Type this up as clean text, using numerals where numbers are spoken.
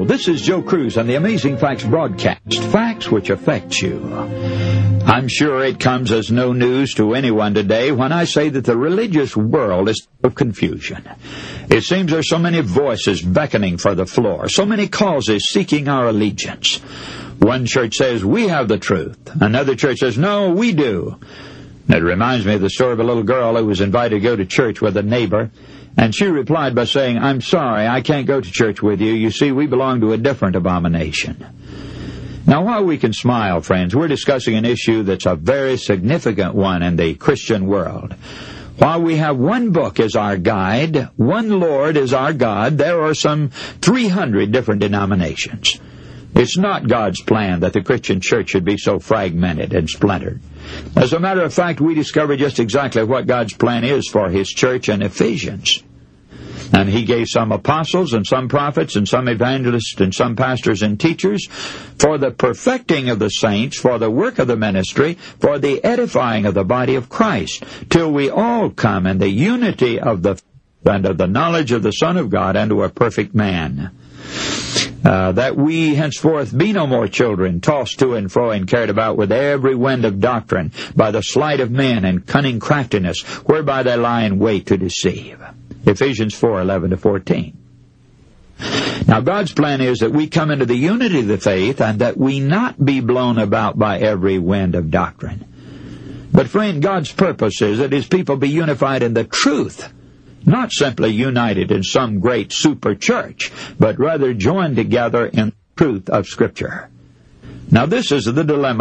This is Joe Cruz on the Amazing Facts broadcast, facts which affect you. I'm sure it comes as no news to anyone today when I say that the religious world is full of confusion. It seems there's so many voices beckoning for the floor, so many causes seeking our allegiance. One church says, we have the truth. Another church says, no, we do. It reminds me of the story of a little girl who was invited to go to church with a neighbor, and she replied by saying, I'm sorry, I can't go to church with you. You see, we belong to a different denomination. Now, while we can smile, friends, we're discussing an issue that's a very significant one in the Christian world. While we have one book as our guide, one Lord is our God, there are some 300 different denominations. It's not God's plan that the Christian church should be so fragmented and splintered. As a matter of fact, we discover just exactly what God's plan is for His church in Ephesians. And He gave some apostles and some prophets and some evangelists and some pastors and teachers for the perfecting of the saints, for the work of the ministry, for the edifying of the body of Christ, till we all come in the unity of the faith and of the knowledge of the Son of God unto a perfect man. That we henceforth be no more children, tossed to and fro and carried about with every wind of doctrine, by the sleight of men and cunning craftiness, whereby they lie in wait to deceive. Ephesians 4:11-14. Now, God's plan is that we come into the unity of the faith and that we not be blown about by every wind of doctrine. But, friend, God's purpose is that His people be unified in the truth, not simply united in some great super church, but rather joined together in the truth of Scripture. Now, this is the dilemma